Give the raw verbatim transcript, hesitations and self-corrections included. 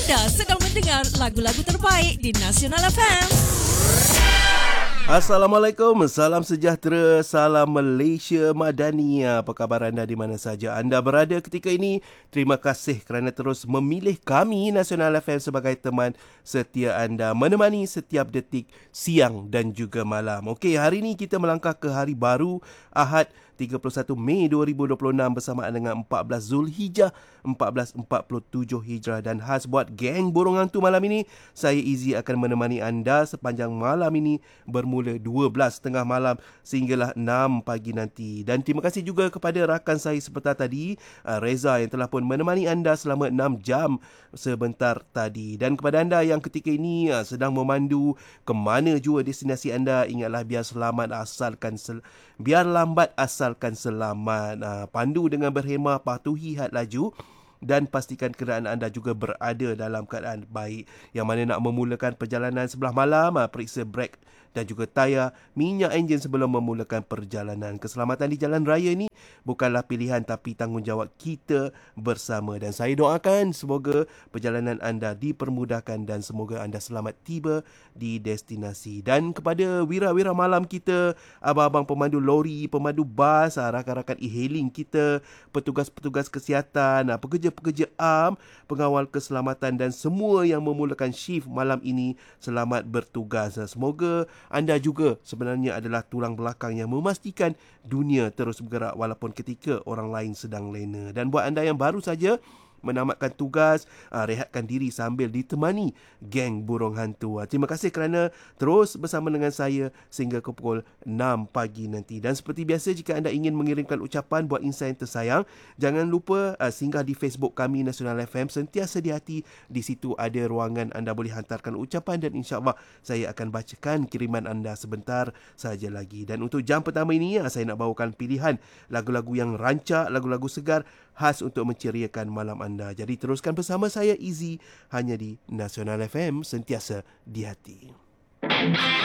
Anda sedang mendengar lagu-lagu terbaik di Nasional F M. Assalamualaikum, salam sejahtera, salam Malaysia Madani. Apa khabar anda di mana saja anda berada ketika ini? Terima kasih kerana terus memilih kami Nasional F M sebagai teman setia anda, menemani setiap detik siang dan juga malam. Okey, hari ini kita melangkah ke hari baru, Ahad tiga puluh satu Mei dua ribu dua puluh enam bersamaan dengan empat belas Zulhijjah seribu empat ratus empat puluh tujuh Hijrah. Dan khas buat geng Burung Hantu malam ini, saya Izzy akan menemani anda sepanjang malam ini bermula dua belas tiga puluh malam sehinggalah enam pagi nanti. Dan terima kasih juga kepada rakan saya sebentar tadi, Reza, yang telah pun menemani anda selama enam jam sebentar tadi. Dan kepada anda yang ketika ini sedang memandu ke mana jua destinasi anda, ingatlah biar selamat asalkan sel- biar lambat asalkan selamat. Uh, pandu dengan berhemah, patuhi had laju dan pastikan kenderaan anda juga berada dalam keadaan baik. Yang mana nak memulakan perjalanan sebelah malam, uh, periksa brek dan juga tayar, minyak enjin sebelum memulakan perjalanan. Keselamatan di jalan raya ni bukanlah pilihan tapi tanggungjawab kita bersama. Dan saya doakan semoga perjalanan anda dipermudahkan dan semoga anda selamat tiba di destinasi. Dan kepada wira-wira malam kita, abang-abang pemandu lori, pemandu bas, rakan-rakan e-hailing kita, petugas-petugas kesihatan, pekerja-pekerja am, pengawal keselamatan dan semua yang memulakan shift malam ini, selamat bertugas. Semoga anda juga sebenarnya adalah tulang belakang yang memastikan dunia terus bergerak walaupun ketika orang lain sedang lena. Dan buat anda yang baru saja menamatkan tugas, uh, rehatkan diri sambil ditemani geng Burung Hantu. Uh, terima kasih kerana terus bersama dengan saya sehingga ke pukul enam pagi nanti. Dan seperti biasa, jika anda ingin mengirimkan ucapan buat insan yang tersayang, jangan lupa uh, singgah di Facebook kami Nasional F M, sentiasa di hati. Di situ ada ruangan anda boleh hantarkan ucapan dan insya-Allah saya akan bacakan kiriman anda sebentar saja lagi. Dan untuk jam pertama ini, uh, saya nak bawakan pilihan lagu-lagu yang rancak, lagu-lagu segar khas untuk menceriakan malam anda. Jadi teruskan bersama saya Izzy hanya di Nasional F M, sentiasa di hati.